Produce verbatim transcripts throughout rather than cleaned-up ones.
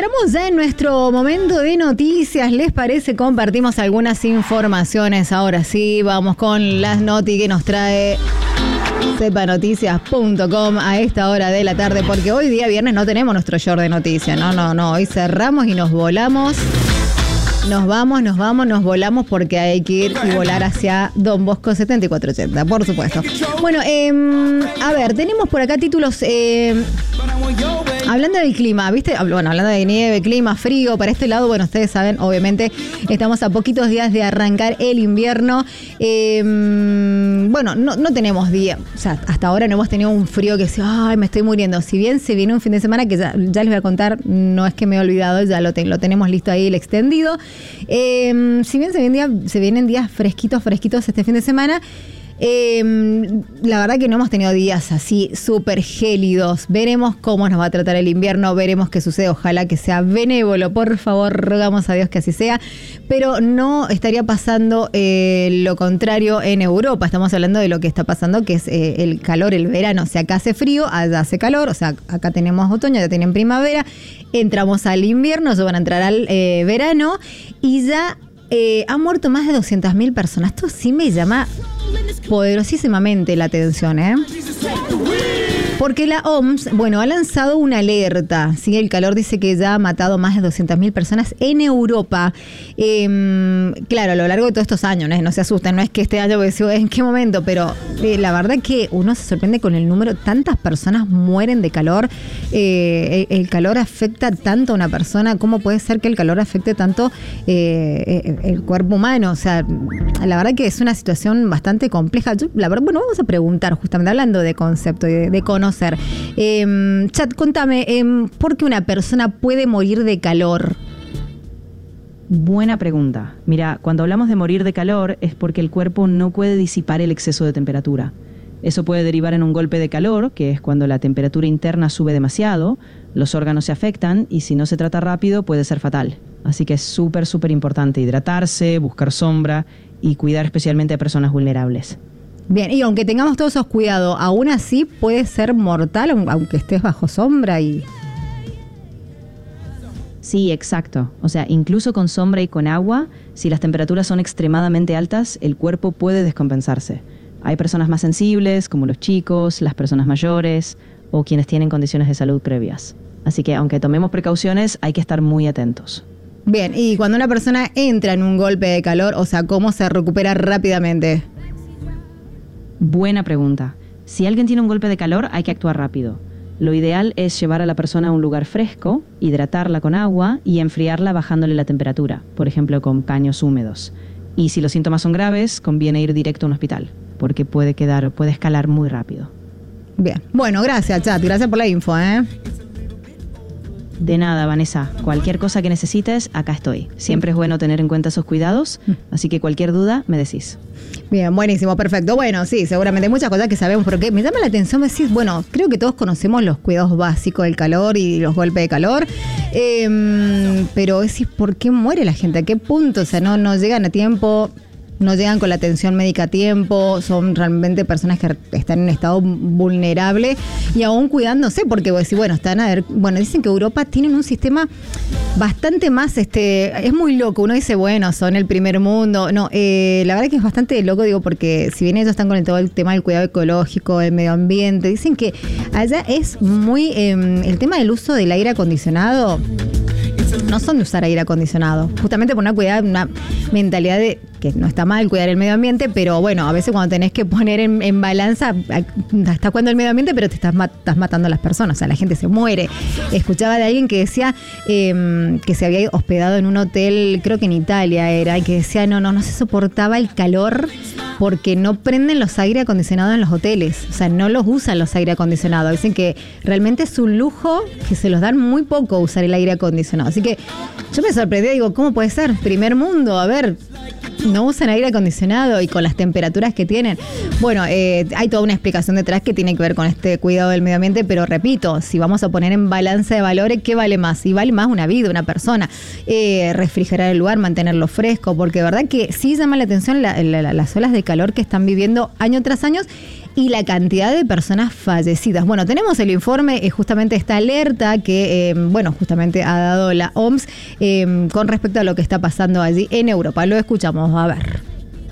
Entramos ya en nuestro momento de noticias. ¿Les parece? Compartimos algunas informaciones. Ahora sí, vamos con las noti que nos trae sepa noticias punto com a esta hora de la tarde, porque hoy día viernes no tenemos nuestro short de noticias. No, no, no. Hoy cerramos y nos volamos. Nos vamos, nos vamos, nos volamos porque hay que ir y volar hacia Don Bosco setenta y cuatro ochenta, por supuesto. Bueno, eh, a ver, tenemos por acá títulos... Eh, Hablando del clima, ¿viste? Bueno, hablando de nieve, clima, frío, para este lado, bueno, ustedes saben, obviamente, estamos a poquitos días de arrancar el invierno. Eh, bueno, no, no tenemos día, o sea, hasta ahora no hemos tenido un frío que sea, ay, me estoy muriendo. Si bien se viene un fin de semana que ya, ya les voy a contar, no es que me he olvidado, ya lo, te, lo tenemos listo ahí, el extendido. Eh, si bien se vienen, día, se vienen días fresquitos, fresquitos este fin de semana, Eh, la verdad que no hemos tenido días así súper gélidos. Veremos cómo nos va a tratar el invierno, veremos qué sucede, ojalá que sea benévolo, por favor, rogamos a Dios que así sea, pero no estaría pasando eh, lo contrario en Europa. Estamos hablando de lo que está pasando, que es eh, el calor, el verano. O sea, acá hace frío, allá hace calor, o sea, acá tenemos otoño, ya tienen primavera, entramos al invierno, ya van a entrar al eh, verano y ya eh, han muerto más de doscientas mil personas. Esto sí me llama poderosísimamente la atención, ¿eh? Porque la O M S, bueno, ha lanzado una alerta, ¿sí? El calor dice que ya ha matado más de doscientas mil personas en Europa. Eh, claro, a lo largo de todos estos años, ¿no? No se asusten, no es que este año, ¿en qué momento? Pero eh, la verdad que uno se sorprende con el número, tantas personas mueren de calor. Eh, el, el calor afecta tanto a una persona, ¿cómo puede ser que el calor afecte tanto eh, el cuerpo humano? O sea, la verdad que es una situación bastante compleja. Yo, la verdad, bueno, vamos a preguntar, justamente hablando de concepto y de, de conocer. Eh, Chat, contame, eh, ¿por qué una persona puede morir de calor? Buena pregunta. Mira, cuando hablamos de morir de calor es porque el cuerpo no puede disipar el exceso de temperatura. Eso puede derivar en un golpe de calor, que es cuando la temperatura interna sube demasiado, los órganos se afectan y si no se trata rápido puede ser fatal. Así que es súper, súper importante hidratarse, buscar sombra y cuidar especialmente a personas vulnerables. Bien, y aunque tengamos todos esos cuidados, aún así puede ser mortal, aunque estés bajo sombra y... Sí, exacto. O sea, incluso con sombra y con agua, si las temperaturas son extremadamente altas, el cuerpo puede descompensarse. Hay personas más sensibles, como los chicos, las personas mayores o quienes tienen condiciones de salud previas. Así que aunque tomemos precauciones, hay que estar muy atentos. Bien, y cuando una persona entra en un golpe de calor, o sea, ¿cómo se recupera rápidamente? Buena pregunta. Si alguien tiene un golpe de calor, hay que actuar rápido. Lo ideal es llevar a la persona a un lugar fresco, hidratarla con agua y enfriarla bajándole la temperatura, por ejemplo con paños húmedos. Y si los síntomas son graves, conviene ir directo a un hospital, porque puede quedar, puede escalar muy rápido. Bien. Bueno, gracias, Chat. Gracias por la info, ¿eh? De nada, Vanessa. Cualquier cosa que necesites, acá estoy. Siempre es bueno tener en cuenta esos cuidados, así que cualquier duda, me decís. Bien, buenísimo, perfecto. Bueno, sí, seguramente hay muchas cosas que sabemos, pero que me llama la atención decir, bueno, creo que todos conocemos los cuidados básicos del calor y los golpes de calor, eh, pero es decir, ¿por qué muere la gente? ¿A qué punto? O sea, no, no llegan a tiempo... No llegan con la atención médica a tiempo, son realmente personas que están en estado vulnerable y aún cuidándose, porque vos decís, bueno, están a ver, bueno, dicen que Europa tienen un sistema bastante más, este, es muy loco, uno dice, bueno, son el primer mundo, no, eh, la verdad que es bastante loco, digo, porque si bien ellos están con todo el tema del cuidado ecológico, el medio ambiente, dicen que allá es muy, eh, el tema del uso del aire acondicionado, no son de usar aire acondicionado, justamente por una cuidad, una mentalidad de que no está mal cuidar el medio ambiente, pero bueno, a veces cuando tenés que poner en, en balanza, estás cuidando el medio ambiente, pero te estás, mat, estás matando a las personas, o sea, la gente se muere. Escuchaba de alguien que decía eh, que se había hospedado en un hotel, creo que en Italia era, y que decía, no, no, no se soportaba el calor porque no prenden los aire acondicionados en los hoteles, o sea, no los usan los aire acondicionados. Dicen que realmente es un lujo que se los dan muy poco usar el aire acondicionado. Así que yo me sorprendí, digo, ¿cómo puede ser? Primer mundo, a ver, no usan aire acondicionado y con las temperaturas que tienen. Bueno, eh, hay toda una explicación detrás que tiene que ver con este cuidado del medio ambiente, pero repito, si vamos a poner en balanza de valores, ¿qué vale más? Y vale más una vida, una persona. Eh, refrigerar el lugar, mantenerlo fresco, porque de verdad que sí llama la atención la, la, la, las olas de calor que están viviendo año tras año. y la cantidad de personas fallecidas. Bueno, tenemos el informe, eh, justamente esta alerta que, eh, bueno, justamente ha dado la O M S eh, con respecto a lo que está pasando allí en Europa. Lo escuchamos, a ver.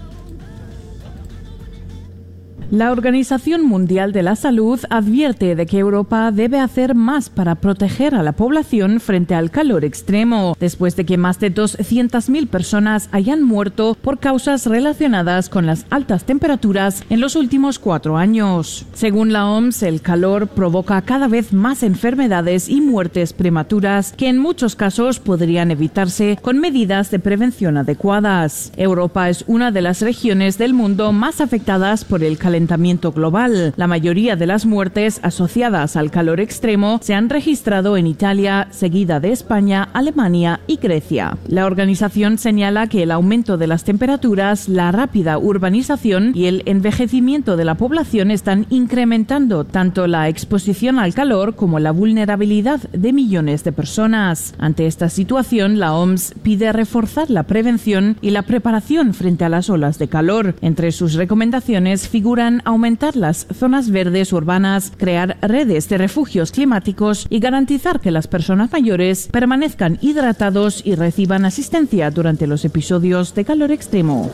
La Organización Mundial de la Salud advierte de que Europa debe hacer más para proteger a la población frente al calor extremo, después de que más de doscientas mil personas hayan muerto por causas relacionadas con las altas temperaturas en los últimos cuatro años. Según la O M S, el calor provoca cada vez más enfermedades y muertes prematuras que en muchos casos podrían evitarse con medidas de prevención adecuadas. Europa es una de las regiones del mundo más afectadas por el calentamiento global. La mayoría de las muertes asociadas al calor extremo se han registrado en Italia, seguida de España, Alemania y Grecia. La organización señala que el aumento de las temperaturas, la rápida urbanización y el envejecimiento de la población están incrementando tanto la exposición al calor como la vulnerabilidad de millones de personas. Ante esta situación, la O M S pide reforzar la prevención y la preparación frente a las olas de calor. Entre sus recomendaciones figuran aumentar las zonas verdes urbanas, crear redes de refugios climáticos y garantizar que las personas mayores permanezcan hidratados y reciban asistencia durante los episodios de calor extremo.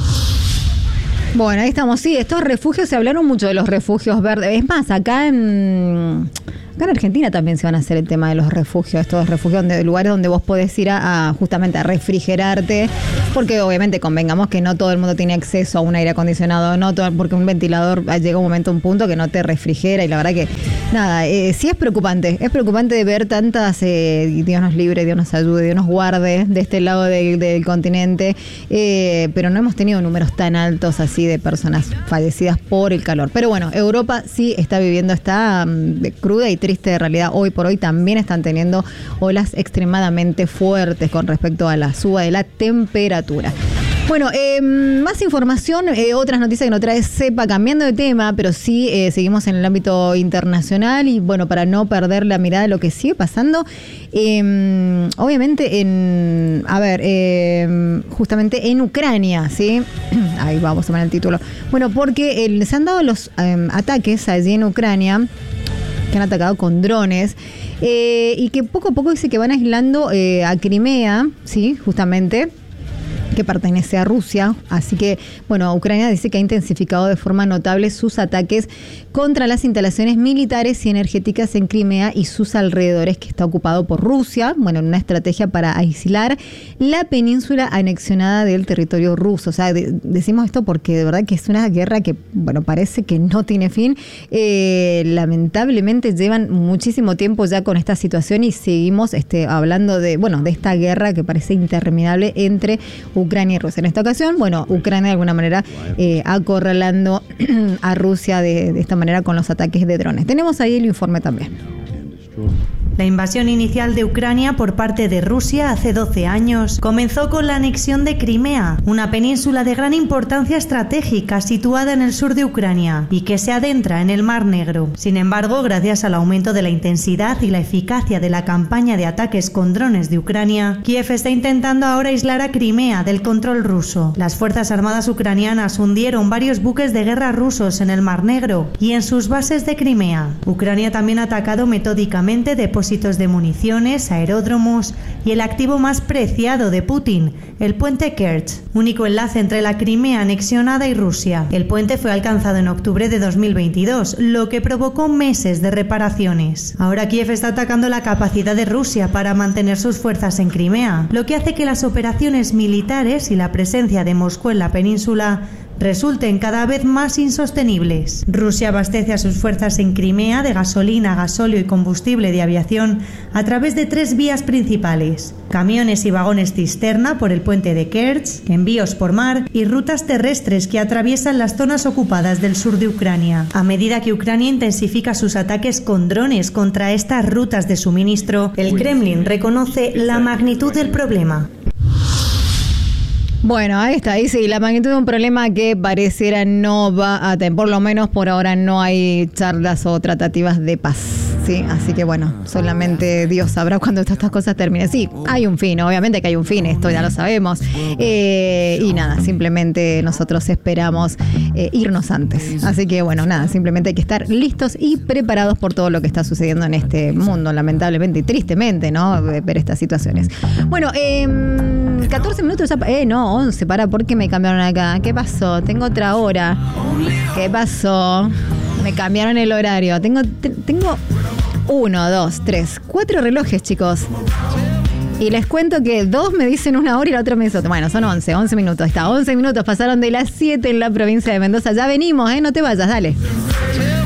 Bueno, ahí estamos. Sí, estos refugios, se hablaron mucho de los refugios verdes. Es más, acá en... Acá en Argentina también se van a hacer el tema de los refugios, estos refugios, donde, lugares donde vos podés ir a, a justamente a refrigerarte, porque obviamente convengamos que no todo el mundo tiene acceso a un aire acondicionado, no todo, porque un ventilador llega un momento, un punto que no te refrigera, y la verdad que nada, eh, sí es preocupante, es preocupante de ver tantas, eh, Dios nos libre, Dios nos ayude, Dios nos guarde de este lado del, del continente, eh, pero no hemos tenido números tan altos así de personas fallecidas por el calor. Pero bueno, Europa sí está viviendo esta um, cruda y triste realidad. Hoy por hoy también están teniendo olas extremadamente fuertes con respecto a la suba de la temperatura. Bueno, eh, más información, eh, otras noticias que nos trae CEPA, cambiando de tema, pero sí eh, seguimos en el ámbito internacional y bueno, para no perder la mirada de lo que sigue pasando, eh, obviamente en, a ver, eh, justamente en Ucrania, ¿sí? Ahí vamos a ver el título. Bueno, porque eh, se han dado los eh, ataques allí en Ucrania, que han atacado con drones, eh, y que poco a poco dice que van aislando eh, a Crimea, sí, justamente, que pertenece a Rusia. Así que, bueno, Ucrania dice que ha intensificado de forma notable sus ataques contra las instalaciones militares y energéticas en Crimea y sus alrededores, que está ocupado por Rusia, bueno, en una estrategia para aislar la península anexionada del territorio ruso. O sea, de, decimos esto porque de verdad que es una guerra que, bueno, parece que no tiene fin. Eh, lamentablemente llevan muchísimo tiempo ya con esta situación y seguimos este, hablando de, bueno, de esta guerra que parece interminable entre Ucrania y Rusia. En esta ocasión, bueno, Ucrania de alguna manera eh, acorralando a Rusia de, de esta manera con los ataques de drones. Tenemos ahí el informe también. La invasión inicial de Ucrania por parte de Rusia hace doce años comenzó con la anexión de Crimea, una península de gran importancia estratégica situada en el sur de Ucrania y que se adentra en el Mar Negro. Sin embargo, gracias al aumento de la intensidad y la eficacia de la campaña de ataques con drones de Ucrania, Kiev está intentando ahora aislar a Crimea del control ruso. Las Fuerzas Armadas ucranianas hundieron varios buques de guerra rusos en el Mar Negro y en sus bases de Crimea. Ucrania también ha atacado metódicamente depósitos de municiones, aeródromos y el activo más preciado de Putin, el puente Kerch, único enlace entre la Crimea anexionada y Rusia. El puente fue alcanzado en octubre de dos mil veintidós, lo que provocó meses de reparaciones. Ahora Kiev está atacando la capacidad de Rusia para mantener sus fuerzas en Crimea, lo que hace que las operaciones militares y la presencia de Moscú en la península resulten cada vez más insostenibles. Rusia abastece a sus fuerzas en Crimea de gasolina, gasóleo y combustible de aviación a través de tres vías principales: camiones y vagones cisterna por el puente de Kerch, envíos por mar y rutas terrestres que atraviesan las zonas ocupadas del sur de Ucrania. A medida que Ucrania intensifica sus ataques con drones contra estas rutas de suministro, el Kremlin reconoce la magnitud del problema. Bueno, ahí está, ahí sí, la magnitud de un problema que pareciera no va a tener, por lo menos por ahora no hay charlas o tratativas de paz. Sí, así que bueno, solamente Dios sabrá cuándo todas estas cosas terminen. Sí, hay un fin, obviamente que hay un fin, esto ya lo sabemos. Eh, y nada, simplemente nosotros esperamos eh, irnos antes. Así que bueno, nada, simplemente hay que estar listos y preparados por todo lo que está sucediendo en este mundo, lamentablemente y tristemente, ¿no? Ver estas situaciones. Bueno, eh, catorce minutos, ya, eh, no, once, para, ¿por qué me cambiaron acá? ¿Qué pasó? Tengo otra hora. ¿Qué pasó? Me cambiaron el horario. Tengo, te, tengo uno, dos, tres, cuatro relojes, chicos. Y les cuento que dos me dicen una hora y la otra me dice otra. Bueno, son once, once minutos. Está, once minutos pasaron de las siete en la provincia de Mendoza. Ya venimos, ¿eh? No te vayas, dale.